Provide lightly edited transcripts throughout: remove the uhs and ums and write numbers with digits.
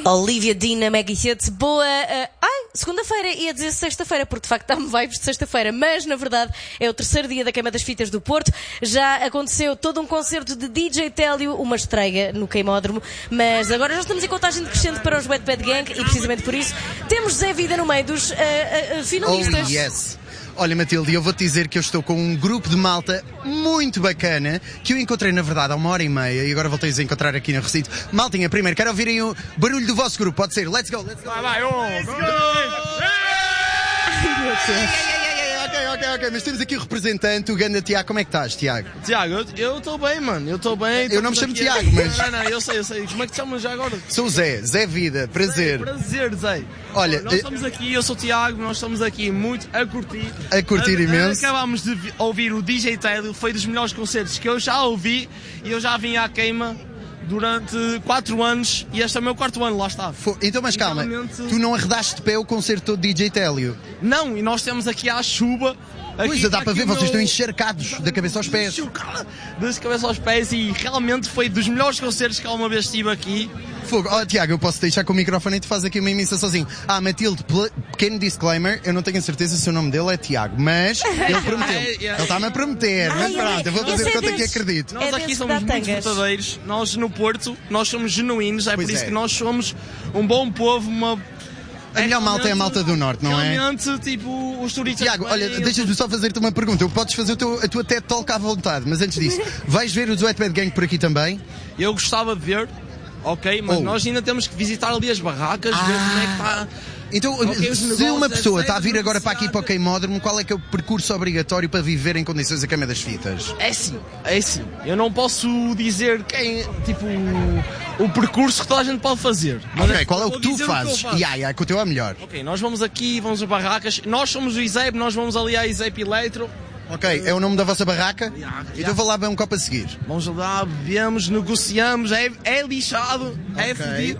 Olivia Dean na Mega Hits. Boa. Segunda-feira, ia dizer sexta-feira, porque de facto dá-me vibes de sexta-feira, mas na verdade é o terceiro dia da Queima das Fitas do Porto. Já aconteceu todo um concerto de DJ Télio, uma estreia no Queimódromo, mas agora já estamos em contagem decrescente para os Wet Bad Gang e precisamente por isso temos Zé Vida no meio dos finalistas. Oh, yes. Olha, Matilde, eu vou-te dizer que eu estou com um grupo de malta muito bacana, que eu encontrei, na verdade, há 1h30 e agora voltei a encontrar aqui no recinto. Maltinha, primeiro, quero ouvirem o barulho do vosso grupo, pode ser? Let's go, let's go! Vai, let's go! Ok, mas temos aqui o representante, o ganda Tiago. Como é que estás, Tiago? Tiago, eu estou bem, mano, eu estou bem. Eu não me chamo Tiago, mas... Não, eu sei. Como é que te chamas já agora? Sou o Zé Vida, prazer. Prazer, Zé. Olha, nós estamos aqui, eu sou o Tiago, nós estamos aqui muito a curtir. A curtir imenso. Acabámos de ouvir o DJ Télio, foi dos melhores concertos que eu já ouvi e eu já vim à queima durante 4 anos e este é o meu 4º ano, lá está. Então, mas calma, tu não arredaste de pé o concerto todo de DJ Télio? Não, e nós temos aqui à chuva. Pois, dá para ver, vocês estão encharcados da cabeça aos pés. Da cabeça aos pés e realmente foi dos melhores concertos que alguma vez estive aqui. Fogo. Oh, Tiago, eu posso deixar com o microfone e tu fazes aqui uma emissão sozinho. Matilde, pequeno disclaimer, eu não tenho a certeza se o nome dele é Tiago, mas ele prometeu. Ele está-me a prometer, mas pronto, eu vou fazer conta que acredito. Nós aqui somos muito verdadeiros, nós no Porto, nós somos genuínos, por isso que nós somos um bom povo, A melhor malta é a malta do Norte, não é? Realmente, tipo, os turistas... Tiago, olha, deixa-me só fazer-te uma pergunta. Podes fazer a tua TED Talk à vontade, mas antes disso, vais ver o Wet Bad Gang por aqui também? Eu gostava de ver, ok, mas nós ainda temos que visitar ali as barracas, ver como é que está... Então, se uma pessoa está a vir agora para aqui para o Queimódromo, qual é que é o percurso obrigatório para viver em condições a Queima das Fitas? É sim. Eu não posso dizer o percurso que toda a gente pode fazer. Ok, qual é o que tu fazes? Que o teu é melhor. Ok, nós vamos aqui, vamos às barracas. Nós somos o ISEP, nós vamos ali à ISEP Eletro. Ok, é o nome da vossa barraca? Então vou lá beber um copo a seguir. Vamos lá, bebemos, negociamos, é lixado, é fedido.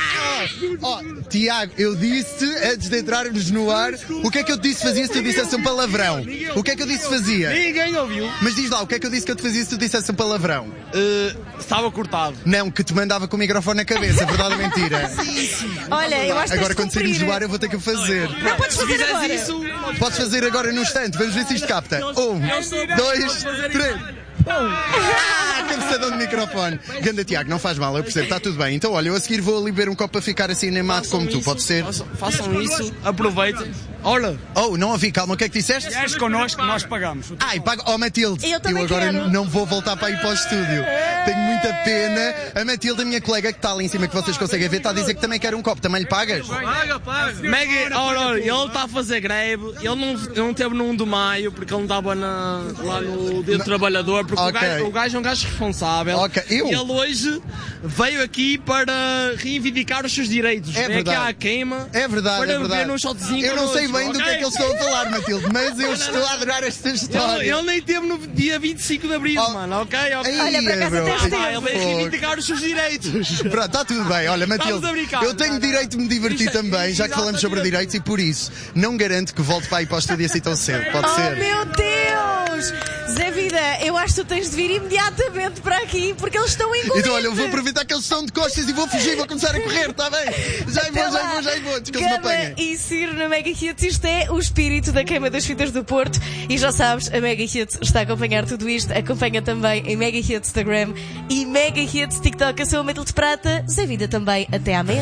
Tiago, eu disse, antes de entrarmos no ar, o que é que eu te disse fazia se tu dissesse um palavrão? O que é que eu disse fazia? Ninguém ouviu. Mas diz lá, o que é que eu disse que eu te fazia se tu dissesse um palavrão? Estava cortado. Não, que te mandava com o microfone na cabeça, verdade ou mentira? Olha, eu acho que agora quando sairmos do ar eu vou ter que o fazer. Não podes fazer agora. Podes fazer agora no instante, vamos ver se isto capta. 1, 2, 3... cabeçadão de microfone. Ganda Tiago, não faz mal, eu percebo, está tudo bem. Então olha, eu a seguir vou ali beber um copo para ficar assim animado como tu, pode ser? Façam isso, aproveitem. Olha! Não ouvi, calma, o que é que disseste? Vieres connosco, nós pagamos. Paga. Matilde, eu agora não vou voltar para ir para o estúdio. Tenho muita pena. A Matilde, a minha colega que está ali em cima, que vocês conseguem ver, está a dizer que também quer um copo. Também lhe pagas? Paga. Ele está a fazer greve, ele não teve no 1 de maio, porque ele não estava lá no Dia do Trabalhador, porque o gajo é um gajo responsável. E ele hoje veio aqui para reivindicar os seus direitos. Veio aqui à queima. É verdade, para beber num shotzinho. Eu não sei bem do que é que eles estão a falar, Matilde, mas eu estou a adorar esta história. Ele nem teve no dia 25 de Abril, mano, ok? Olha, por acaso até ele veio reivindicar os seus direitos. Pronto, está tudo bem. Olha, Matilde, eu tenho direito de me divertir também, já que falamos sobre direitos, e por isso não garanto que volte para ir para o estúdio assim tão cedo. Pode ser? Oh, meu Deus! Zé Vida, eu acho que tu tens de vir imediatamente para aqui, porque eles estão engolindo. Então, olha, eu vou aproveitar que eles estão de costas e vou fugir, vou começar a correr, está bem? Já vou, antes que eles me apanhem. E Ciro na Mega Hits, isto é o espírito da Queima das Fitas do Porto. E já sabes, a Mega Hits está a acompanhar tudo isto. Acompanha também em Mega Hits Instagram e Mega Hits TikTok. Eu sou a Matilde Prata. Zé Vida também, até amanhã.